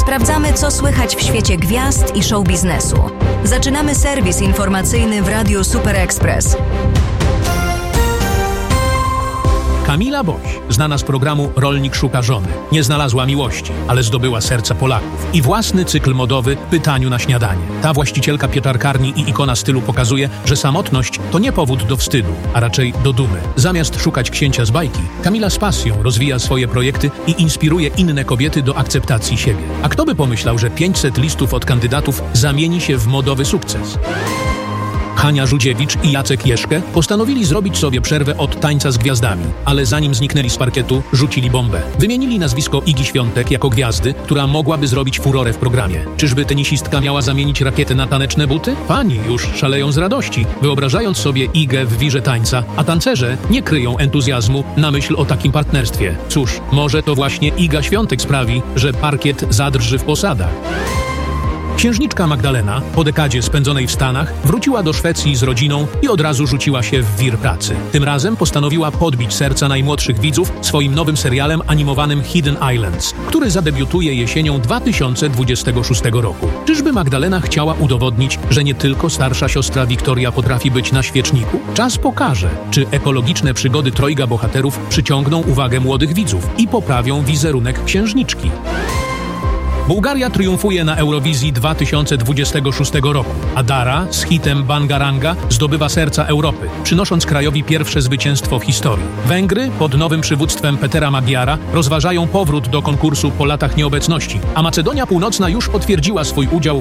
Sprawdzamy, co słychać w świecie gwiazd i show biznesu. Zaczynamy serwis informacyjny w Radiu Super Express. Kamila Boś, znana z programu Rolnik szuka żony, nie znalazła miłości, ale zdobyła serca Polaków i własny cykl modowy Pytaniu na śniadanie. Ta właścicielka pieczarkarni i ikona stylu pokazuje, że samotność to nie powód do wstydu, a raczej do dumy. Zamiast szukać księcia z bajki, Kamila z pasją rozwija swoje projekty i inspiruje inne kobiety do akceptacji siebie. A kto by pomyślał, że 500 listów od kandydatów zamieni się w modowy sukces? Hania Żudziewicz i Jacek Jeszkę postanowili zrobić sobie przerwę od tańca z gwiazdami, ale zanim zniknęli z parkietu, rzucili bombę. Wymienili nazwisko Igi Świątek jako gwiazdy, która mogłaby zrobić furorę w programie. Czyżby tenisistka miała zamienić rakietę na taneczne buty? Fani już szaleją z radości, wyobrażając sobie Igę w wirze tańca, a tancerze nie kryją entuzjazmu na myśl o takim partnerstwie. Cóż, może to właśnie Iga Świątek sprawi, że parkiet zadrży w posadach. Księżniczka Magdalena, po dekadzie spędzonej w Stanach, wróciła do Szwecji z rodziną i od razu rzuciła się w wir pracy. Tym razem postanowiła podbić serca najmłodszych widzów swoim nowym serialem animowanym Hidden Islands, który zadebiutuje jesienią 2026 roku. Czyżby Magdalena chciała udowodnić, że nie tylko starsza siostra Wiktoria potrafi być na świeczniku? Czas pokaże, czy ekologiczne przygody trojga bohaterów przyciągną uwagę młodych widzów i poprawią wizerunek księżniczki. Bułgaria triumfuje na Eurowizji 2026 roku, a Dara z hitem Bangaranga zdobywa serca Europy, przynosząc krajowi pierwsze zwycięstwo w historii. Węgry pod nowym przywództwem Petera Magyara rozważają powrót do konkursu po latach nieobecności, a Macedonia Północna już potwierdziła swój udział